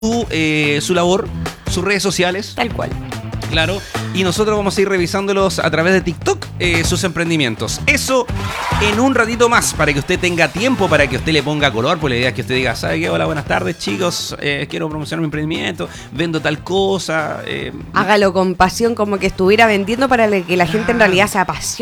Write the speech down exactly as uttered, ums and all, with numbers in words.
su, eh, su labor, sus redes sociales. Tal cual. Claro, y nosotros vamos a ir revisándolos a través de TikTok, eh, sus emprendimientos. Eso en un ratito más, para que usted tenga tiempo, para que usted le ponga color, pues la idea es que usted diga, ¿sabe qué? Hola, buenas tardes, chicos, eh, quiero promocionar mi emprendimiento, vendo tal cosa. Eh, Hágalo con pasión, como que estuviera vendiendo para que la gente en realidad se apasione